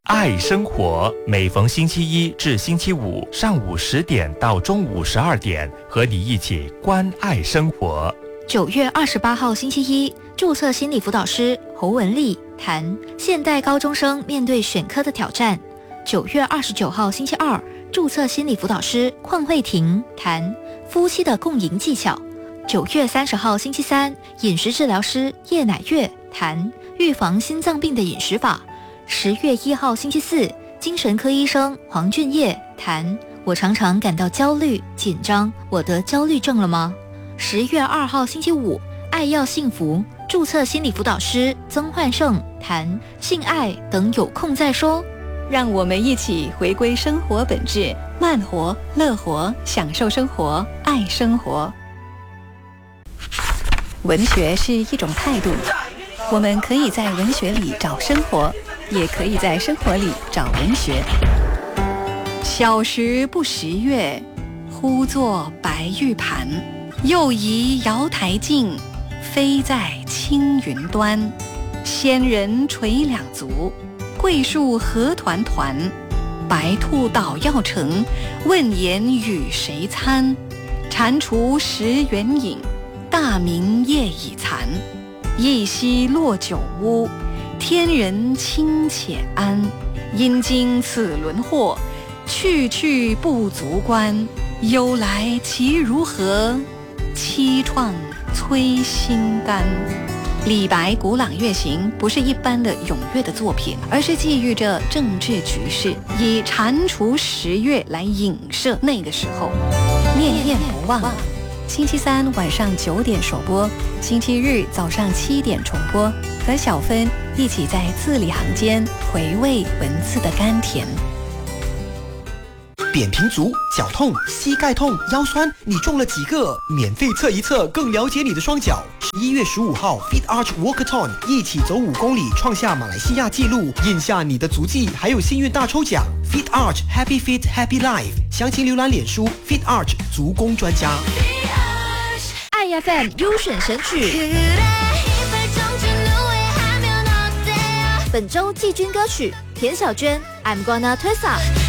爱生活，每逢星期一至星期五上午10点到中午12点，和你一起关爱生活。 9月28号星期一，注册心理辅导师侯文丽谈现代高中生面对选科的挑战。9月29号星期二，注册心理辅导师邝慧婷谈夫妻的共赢技巧。9月30号星期三，饮食治疗师叶乃月谈预防心脏病的饮食法。10月1号星期四，精神科医生黄俊业谈我常常感到焦虑紧张，我得焦虑症了吗？10月2号星期五，爱要幸福，注册心理辅导师曾焕胜谈性爱等有空再说。 让我们一起回归生活本质，慢活、乐活，享受生活，爱生活。文学是一种态度，我们可以在文学里找生活，也可以在生活里找文学。小时不识月，呼作白玉盘。又疑瑶台镜，飞在青云端。仙人垂两足，桂树何团团。白兔捣药成，问言与谁餐？蟾蜍食圆影，大明夜已残。一夕落酒屋，天人清且安。因经此轮祸，去去不足观。忧来其如何？凄怆催心肝。李白《古朗月行》不是一般的咏乐的作品，而是寄寓着政治局势，以蟾蜍食月来影射那个时候。念念不忘，星期三晚上9点首播，星期日早上7点重播，和小芬一起在字里行间回味文字的甘甜。 扁平足、脚痛、膝盖痛、腰酸，你中了几个？免费测一测，更了解你的双脚。11月15号 Fit Arch Walkathon， 一起走5公里，创下马来西亚纪录，印下你的足迹，还有幸运大抽奖。Fit Arch Happy Fit Happy Life， 详情浏览脸书 Fit Arch 足工专家。 爱 FM 优选神曲，本周季军歌曲田小娟 I'm Gonna Twist Up。